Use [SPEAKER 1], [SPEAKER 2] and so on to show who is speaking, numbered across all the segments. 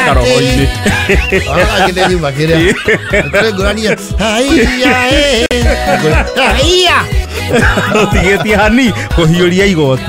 [SPEAKER 1] Eka roho-ini.
[SPEAKER 2] Ona kideni makire. Ngorania. Haiya.
[SPEAKER 1] Tigeti hani kuhiuria igoti.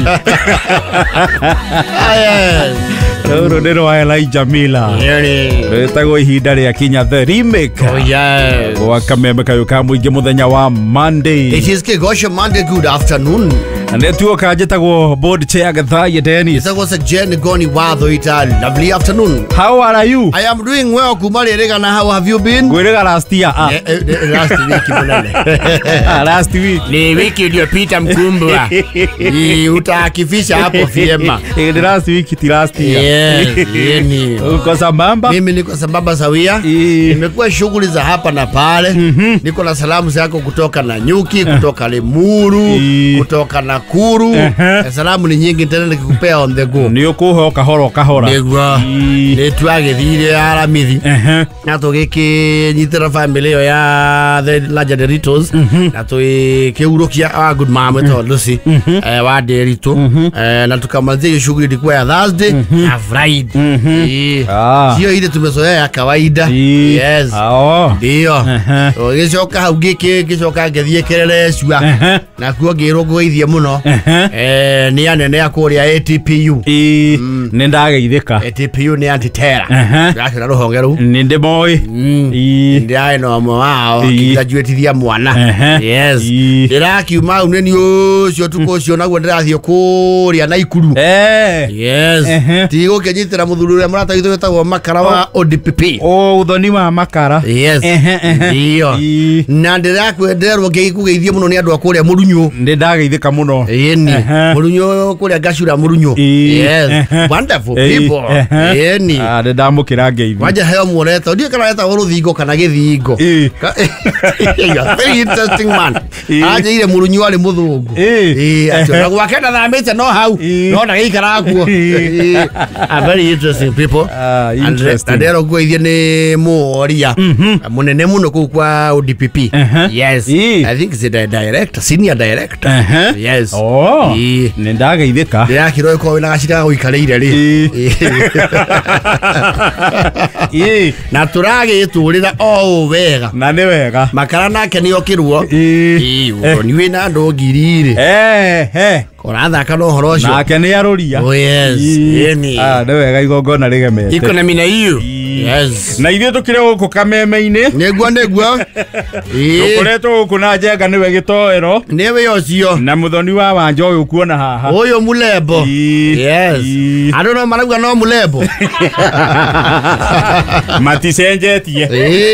[SPEAKER 1] Oro ndero wa Elijah Miller. Retagwo ihinda ria kinya the remake.
[SPEAKER 2] Oh yes.
[SPEAKER 1] Wa kameme kayo ka muingi muthenya wa Monday.
[SPEAKER 2] It is Kigosha Monday. Good afternoon.
[SPEAKER 1] Ane tuo ka jetagwo board chair Gathai Dennis.
[SPEAKER 2] That was a Jen Goni Watho ita. Lovely afternoon.
[SPEAKER 1] How are you?
[SPEAKER 2] I am doing well. Kumari Regana, how have you been?
[SPEAKER 1] Gwirega last year.
[SPEAKER 2] Last week munane.
[SPEAKER 1] Last week.
[SPEAKER 2] Ni wiki iliyopita mkumbwa. Utakifisha hapo vyema.
[SPEAKER 1] Last week ti last year.
[SPEAKER 2] Yes, yeni.
[SPEAKER 1] Uko sambamba?
[SPEAKER 2] Mimi niko sambamba sawia. Nimekuwa shughuli za hapa na pale. Niko na salamu zako kutoka Nanyuki, kutoka Lemuru, kutoka Nakuru. Salamu ni nyingi tena nikikupea on the go.
[SPEAKER 1] Ni ukuho kahora.
[SPEAKER 2] Nigwa. Nitwagethire aramithi. Na tugiki nyitira family ya the Lajaderitos. Na tukiurukia good mama to Lucy. Wa Derito. Na tukamalizia shughuli ilikuwa ya Thursday na Friday. Sio ile tumezoea ya kawaida. Yes. Ndio. Ugishoka haugiki kishoka ngethie kerere cua. Na kuo ngirogo ithie muno. Ni anene ya kuria ATPU.
[SPEAKER 1] Ni ndageithika.
[SPEAKER 2] ATPU ni anti-terror. Ndakira ruhongeru.
[SPEAKER 1] Ni ndimoi.
[SPEAKER 2] Ndai no mwao graduate mwana. Yes. Ndirakiuma uneni ucio tukocio naguo ndirathio kuria na ikuru. Yes. Tigo kenyitira muthuru ria murata ithu wetagwo Makara wa ODPP.
[SPEAKER 1] Uthoni wa Makara.
[SPEAKER 2] Yes. Ndio. Na ndirakwenderwo ngikugeithie muno ni andu akuria Murunyu.
[SPEAKER 1] Ndageithika muno.
[SPEAKER 2] Yeni. Murunyu kuria Gacura Murunyu. Yes. Wonderful people. Yeni.
[SPEAKER 1] Ndamukira ngeithi.
[SPEAKER 2] Waja heo muoneto. Ndio kana eta uruthingo kana githingo. Very interesting man. Aje ile Murunyu ari muthungu. Acho gwakenda thamite no hau. No ndagikara kuo. Very interesting people.
[SPEAKER 1] Interesting.
[SPEAKER 2] And ndero gweithie ni muoria. Munene muno ku kwa ODPP. Yes. I think it's the director, senior director. Yes.
[SPEAKER 1] Ni ndageithika.
[SPEAKER 2] Ndirakiro ko wina gacira guikareire ri. Na turagiturira o wega.
[SPEAKER 1] Na ni wega.
[SPEAKER 2] Makara nake ni okirwo. Ni wina ndo ngirire. Korathaka no horo cio.
[SPEAKER 1] Nake ni aroria.
[SPEAKER 2] Oh yes. Yeni.
[SPEAKER 1] Ni wega igongona rigemete.
[SPEAKER 2] Iko na mina hiyo. Yes.
[SPEAKER 1] Na ithuĩ tukire guku kameme-ini.
[SPEAKER 2] Negua.
[SPEAKER 1] Tukoretwo guku na Njenga niwe gitoero.
[SPEAKER 2] Niwe ocio.
[SPEAKER 1] Na muthoni wa Wanjohi ukuona haha.
[SPEAKER 2] Uyu Mulembo. Yes. Andu no marauga no Mulembo.
[SPEAKER 1] Maticenjetie.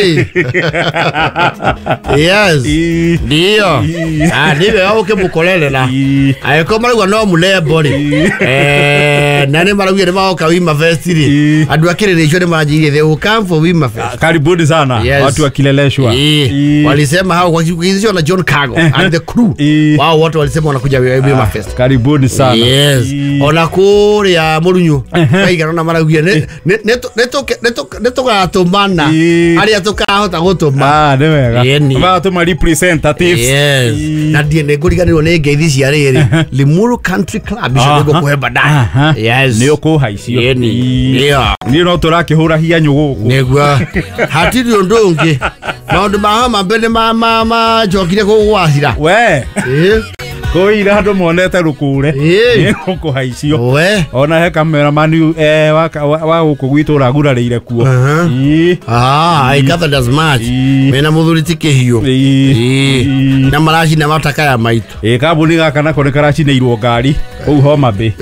[SPEAKER 2] Yes. Ndio. Niwe auke mukorere na. Aiko marauga no Mulembo ri. Nani marauga ni maoka Wima Fest ri. Andu akirire icio ni manjirie they will come for Wima Fest.
[SPEAKER 1] Karibuni sana. Watu wakileleshwa.
[SPEAKER 2] Walisema hao kwa hizo na John Cargo and the crew. Wao wote walisema wanakuja Wima Fest.
[SPEAKER 1] Karibuni sana.
[SPEAKER 2] Yes. Ona kuria Murunyu. Kaigana na maraugia netogatumana. Ari atukahota gutuma.
[SPEAKER 1] Ni wega. Batuma representatives.
[SPEAKER 2] Yes. Na die neguriganirwo ni ngeithi cia riri. Limuru Country Club icio nigo kuhemba da. Yes.
[SPEAKER 1] Ni ukuhaicio. Ni no turakihura hia nyuguku.
[SPEAKER 2] Negua. Hatiri undu ungi. Maundu ma mbele ma jokire kugwacira.
[SPEAKER 1] We. Koira andu monete rukure. Ni ukuhaicio.
[SPEAKER 2] We.
[SPEAKER 1] Ona he cameraman wa guku gwitu ragurarire kuo.
[SPEAKER 2] I gathered as much. Mena muthuri tikihio. Na maraci na mataka ya maitu.
[SPEAKER 1] Kambuni gaka nako ni karacineirwo ngari kuu Homa Bay.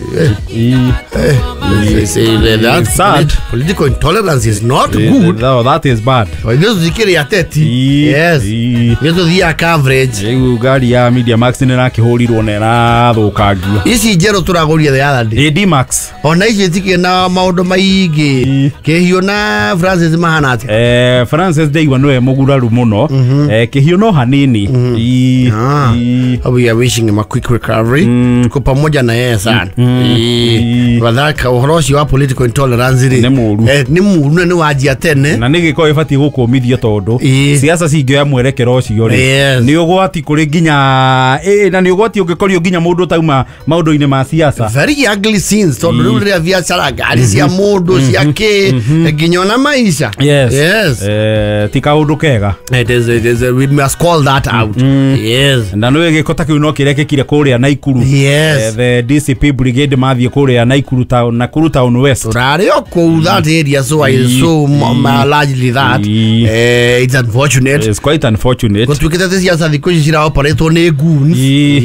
[SPEAKER 2] Sad. Political intolerance is not good.
[SPEAKER 1] No, that is bad.
[SPEAKER 2] This zikiri ateti. Yes. Yezo thia coverage.
[SPEAKER 1] Egu ngari ya Media Max ni nakihurirwo na rathukangio.
[SPEAKER 2] Ici njero turaguria the other day.
[SPEAKER 1] D Max.
[SPEAKER 2] Ona ici tikire na maundu maigi. Kihio na Francis Mahanati.
[SPEAKER 1] Francis Deigwa no muguraru muno. Kihio no hanini.
[SPEAKER 2] We are wishing him a quick recovery. Tuko pamoja na yeye sana. Wadhaka uhoroshi wa political intolerance
[SPEAKER 1] ni muru.
[SPEAKER 2] Ni muru na ni wajia tene.
[SPEAKER 1] Na nigiko ibati gukumithia tondu siasa cingioya mwerekero ucio ri. Ni ugwati kuri nginya na ni ugoti ungekorio nginya mundu tauma maundu-ini ma siasa.
[SPEAKER 2] Very ugly scenes. So riu ria biacara ngari cia mundu cia ki nginya na maisha.
[SPEAKER 1] Yes. Ti kaundu kega.
[SPEAKER 2] It is we must call that out. Yes.
[SPEAKER 1] Na no gikota kiu no kirekekire kuria Naikuru.
[SPEAKER 2] Yes.
[SPEAKER 1] The DCP brigade mathie kuria Naikuru town west.
[SPEAKER 2] Rari oku that area so I so largely that. It's unfortunate.
[SPEAKER 1] It's quite unfortunate.
[SPEAKER 2] Gutukite te siasa thikũ ici cira operate ni goons.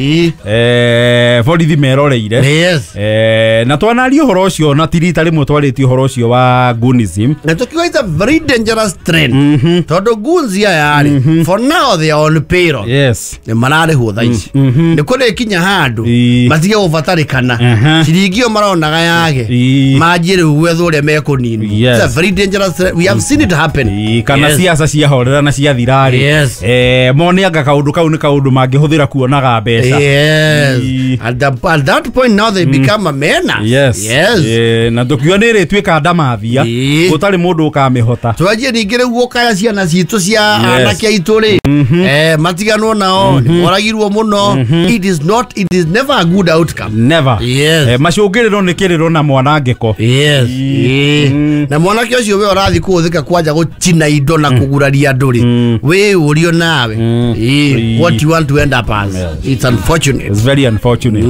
[SPEAKER 1] Borithi meroreire.
[SPEAKER 2] Yes.
[SPEAKER 1] Na twanario horo ucio na tirita rimwe twarĩtio horo ucio wa goonism.
[SPEAKER 2] Na tukiwa it's a very dangerous trend. Tondu goons yari for now they are on payroll.
[SPEAKER 1] Yes.
[SPEAKER 2] Marare ho thaici. Ni kule kinya handu matige ubatarikana. Ciringio maronaga yake. Majire gwetho uria mekuninu. It's a very dangerous trend. We have seen it happen.
[SPEAKER 1] Kana siasa cia horera na cia thirari. Monianga kaundu kau ni kaundu mangihuthira kuonaga mbeca.
[SPEAKER 2] Yes. At that point now they become a menace.
[SPEAKER 1] Yes. Na dokiwa nire twika ndamathia gutari mundu ukamihota.
[SPEAKER 2] Twajie ningire guokaya ciana citu cia anake aituri. Matigano nao moragirwo muno. It is never a good outcome.
[SPEAKER 1] Never.
[SPEAKER 2] Yes.
[SPEAKER 1] Macungiriro ni kiriro na mwanangiko.
[SPEAKER 2] Yes. Na mwanake ucio we urathi kuthika kwanja gucina indo na kuguraria nduri. We urio nawe. What you want to end up as? It's unfortunate.
[SPEAKER 1] It's very unfortunate.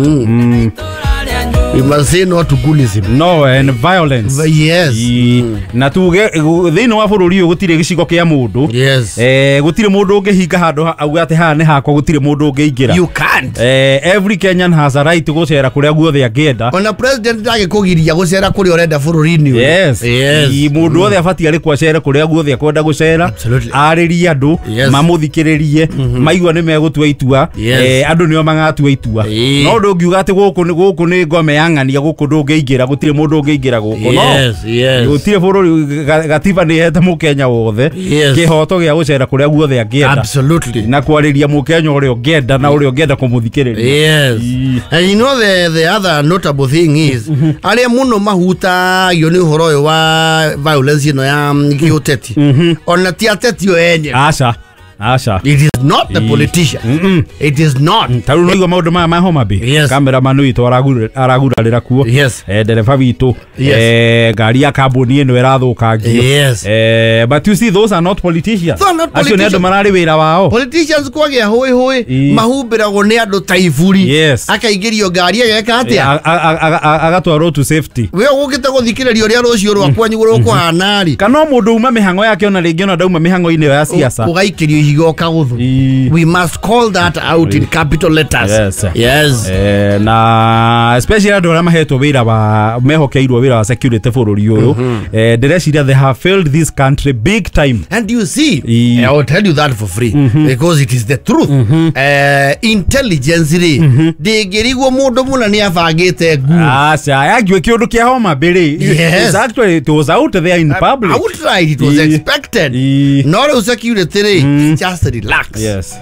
[SPEAKER 2] We must say no to goonism.
[SPEAKER 1] No, and violence.
[SPEAKER 2] Yes.
[SPEAKER 1] Na tuge thini wa bururi uyu gutire gicigo kia mundu.
[SPEAKER 2] Yes.
[SPEAKER 1] Gutire mundu ungihinga handu auga ati ha ni hakwa gutire mundu ungiingira.
[SPEAKER 2] You can't.
[SPEAKER 1] Every Kenyan has a right to gucera kuria guothe angienda.
[SPEAKER 2] Ona president ndage kugiria gucera kuria urenda bururi-ini.
[SPEAKER 1] Yes. Mundu othe abati ari kwacera kuria guothe akwenda gucera. Ariria andu mamuthikiririe maigua ni megutua itua. Andu nio magatua itua. No ndungiuga ati guku ni ngome yang'ania guku ndungiingira gutire mundu ungiingira guku. No. Gutire bururi gatiba ni hete mukenya wothe kihoto gia gucera kuria guothe angienda.
[SPEAKER 2] Absolutely.
[SPEAKER 1] Na kwariria mukenya uria ungienda na uria ungienda kumuthikiriria.
[SPEAKER 2] Yes. And you know the other notable thing is aria muno mahutagio ni uhoro uyu wa violence ino ya giuteti. Ona ti ateti o enye.
[SPEAKER 1] Asha.
[SPEAKER 2] It is not the politician. It is not.
[SPEAKER 1] Taru no igwa maundu ma Homa Bay. Kamera manu itu aragurarira kuo. Dereva witu. Ngari ya kambuni ino irathukangio. But you see those are not politicians. Acio ni andu marari wira wao.
[SPEAKER 2] Politicians kwagia hoi mahumbiragwo ni andu taifuri. Akaigirio ngari ageka atia
[SPEAKER 1] agatwarwo to safety.
[SPEAKER 2] We ugite guthikiriria uria rucio rwakwa nyuguru kuhanari.
[SPEAKER 1] Kana mundu uma mihango yake ona ringi ona dauma mihango ine ya siasa.
[SPEAKER 2] Ugaikirio we must call that out in capital letters. Yes.
[SPEAKER 1] Na especially ando rama heto wira wa mehokeirwo wira wa security bururi uyu. Direciria they have failed this country big time.
[SPEAKER 2] And you see, I will tell you that for free because it is the truth. Intelligence ndingirigwo mundu muna ni abangite gu.
[SPEAKER 1] Agwe kiundu kia Homa Bay. Yes. Actually it was out there in public.
[SPEAKER 2] Outright it was expected. Not security. Just relax.
[SPEAKER 1] Yes.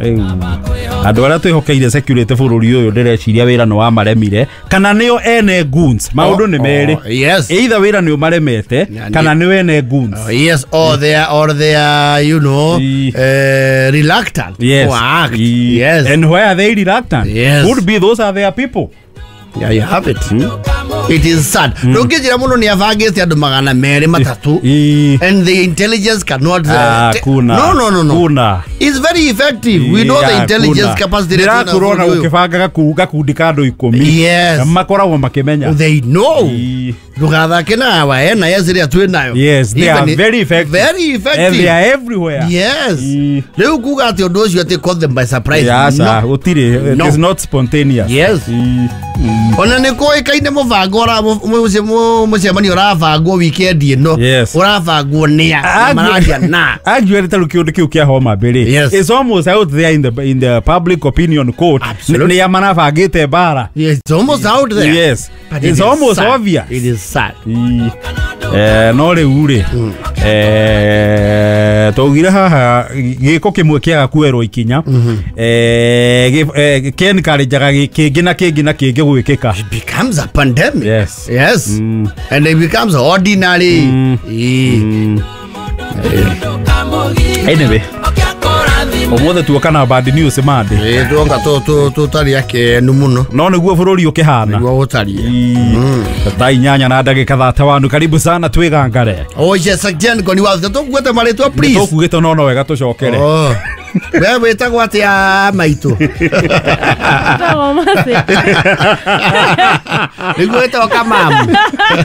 [SPEAKER 1] Andu aria twihokeire security bururi uyu ndireciria wira no amaremire kana nio ene goons maundu ni meri. Either wira ni umaremete kana ni ene goons.
[SPEAKER 2] Yes, or they are you know reluctant to act. Yes.
[SPEAKER 1] And why are they reluctant? Could be those are their people.
[SPEAKER 2] Yeah, you have it. It is sad. Rungijira muno ni avagete andu magana meri matatu and the intelligence cannot
[SPEAKER 1] No. Kuna.
[SPEAKER 2] It's very effective. We know the intelligence capacity.
[SPEAKER 1] Dira kurona ukibanga gakundi kandu 10.
[SPEAKER 2] Yes.
[SPEAKER 1] Makoragwo makimenya.
[SPEAKER 2] They know. Rugathake na wa ena yesiria twinayo.
[SPEAKER 1] Yes, they are very effective.
[SPEAKER 2] Very effective.
[SPEAKER 1] And they are everywhere.
[SPEAKER 2] Yes. Riu kuga ati undu ucio ati caught them by surprise.
[SPEAKER 1] No. Utire. It is not spontaneous.
[SPEAKER 2] Yes. Ona ni koikaine mubango ora mucemani urabangwo weekend ino urabangwo nia maradia na
[SPEAKER 1] actually taru kiundu kiu kia Homa Bay. It's almost out there in the public opinion court. Ni ya manabangite bara.
[SPEAKER 2] Yes, it's almost out there.
[SPEAKER 1] Yes, but it's almost sad. Obvious.
[SPEAKER 2] It is sad.
[SPEAKER 1] No riu ri tugire haha giko kimwe kiaga kuerwo ikinya ken kari jaga kingi na kingi gwikika.
[SPEAKER 2] It becomes a pandemic.
[SPEAKER 1] Yes.
[SPEAKER 2] And it becomes ordinary.
[SPEAKER 1] Anyway, Omothe tuokana bad news mande.
[SPEAKER 2] Tuonga to tari yake numuno.
[SPEAKER 1] No niguo bururi ukihana.
[SPEAKER 2] Niguo utari.
[SPEAKER 1] Dai nyanya na ndagika 31 karibu sana twigangare.
[SPEAKER 2] Oh yes again koni wathi tukuete maritwa please.
[SPEAKER 1] Tukugite no wega tucokere.
[SPEAKER 2] Oh. Wewe wetagwo atia maitu.
[SPEAKER 3] Tawo mase.
[SPEAKER 2] Niguo wetagwo kamamu.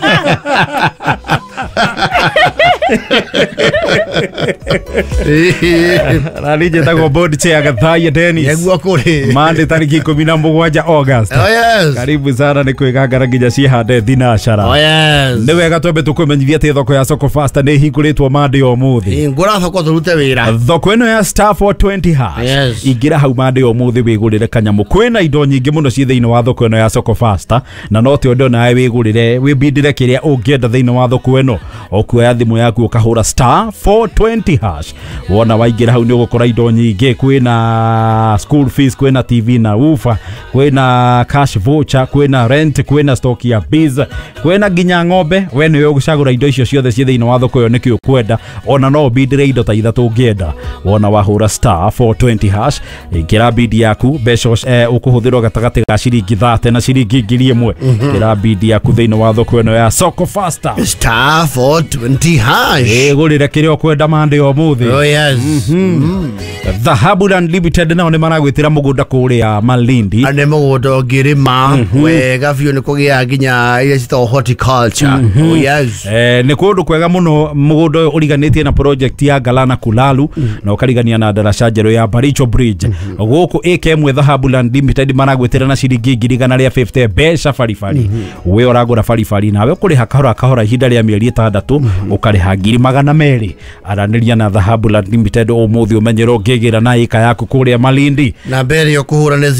[SPEAKER 1] Rani jetagwo board chair Gathai Dennis.
[SPEAKER 2] Yeguo kuri.
[SPEAKER 1] Mande tariki 17 August.
[SPEAKER 2] Oh yes.
[SPEAKER 1] Karibu sana ni kwigangara nginya ciihande thinacara.
[SPEAKER 2] Oh yes.
[SPEAKER 1] Ni wega twembe tukumenyithia ati thoko ya Soko Fasta ni hinguritwo mande umuthi.
[SPEAKER 2] Ngura thoko turute wira.
[SPEAKER 1] Thoko ino ya star 420 hash.
[SPEAKER 2] Yes.
[SPEAKER 1] Ingira hau mande umuthi wigurire kanyamu. Kwina indo nyingi muno ci thiini wa thoko ino ya Soko Fasta na no ti ndo nawe wigurire wibindire kiria ungienda thiini wa thoko ino. Okuoya thimu yaku ukahura star 420 hash. Wona waingira hau ni ugukora indo nyingi. Kwina school fees, kwina TV na ufa, kwina cash voucher, kwina rent, kwina stock ya biz, kwina ginya ng'ombe. We ni ugucagura indo icio ciothe ci thiini wa thoko yo niki ukwenda. Ona no bindire indo ta ithatu ungienda. Wona wahura star 420 hash ingira bidi yaku mbeca ukuhuthirwo gatagati ga ciringi 30 na ciringi 1000. Ingira bidi yaku thiini wa thoko ino ya Soko Fasta
[SPEAKER 2] star 420 hash.
[SPEAKER 1] Gurire kiria ukwenda mande umuthi.
[SPEAKER 2] Oh yes.
[SPEAKER 1] Dhahabu Unlimited nao ni maragwitira mugunda kuria Malindi.
[SPEAKER 2] Ane mugunda ngirima wega biu ni kugia ginya ile cita horticulture. Oh yes.
[SPEAKER 1] Ni kundu kwega muno mugunda uyu uriganitie na project ya Galana Kulalu na ukarigania na daraca njeru ya Baricho Bridge. Guku AK1 Dhahabu Unlimited maragwitira na ciringi 150 mbeca farifari. We uragura farifari nawe kuriha kahora ihinda ria mieri 6 ukariha 200. Araniria na Dhahabu Unlimited umuthi umenyero ngigira na ika yaku kuria Malindi.
[SPEAKER 2] Na mbere yo kuhura ne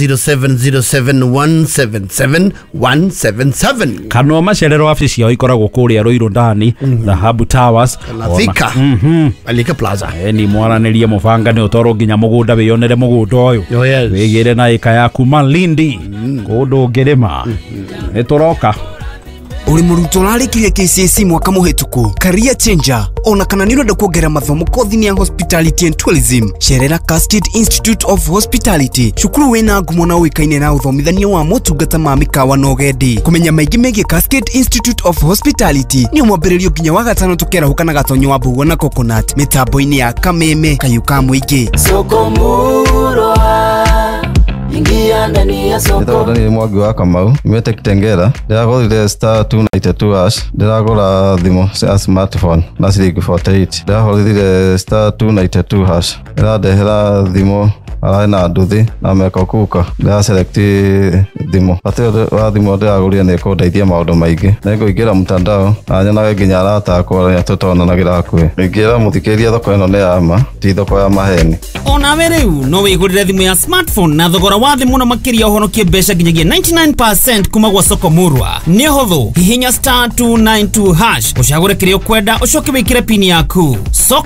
[SPEAKER 2] 0707177177.
[SPEAKER 1] Kano macerero afisi yao ikoragwo kuria Ruiru ndani Dhahabu Towers
[SPEAKER 2] na Thika Alika Plaza.
[SPEAKER 1] Ni mwaranirie mubanga ni utoro nginya mugunda wiyonere mugunda uyu.
[SPEAKER 2] Oh yes.
[SPEAKER 1] Wigire na ika yaku Malindi kundu ngirima ni turoka.
[SPEAKER 4] Uri muruto rarikirie KCSE mwaka muhituku career changer ona kana ni urenda kuongera mathomo kothi ya hospitality and tourism Sherera Cascade Institute of Hospitality cukuru wina ngumo na uikaine na uthomithania wa motungata ma mikawa no gendi kumenya maingi megie Cascade Institute of Hospitality ni mwambiririo ginya wa gatano tukera hukana gatonyo wa Mbugua na Coconut mitambo-ini ya Kameme Kayuka Muingi
[SPEAKER 5] Soko Murwa ingia ndani ya soko.
[SPEAKER 6] Ndio ndani Mwangi wa Kamau imete Kitengela ndagorire star 292 hash ndagora thimo cia smartphone na ciringi 48 ndagorire star 292 hash ndahera thimo arana nduthi na meko kuka nda select thimo atero wa thimo ndagurire ne ko ndeithia maundu maingi nego ingira mtandao anyona nginya arata kwa ya totona na girakwe ingira muthikiria thoko eno ne ama ti thoko ya maheni.
[SPEAKER 7] Ona weriu no wigurire thimu ya smartphone na thogora wa thimu na makiria uhonokie mbeca nginyagia 99% kuma gwa Soko Murwa. Ni hotho hihinya star 292 hash ucagure kiria ukwenda ucoke wikire pini yaku. Soko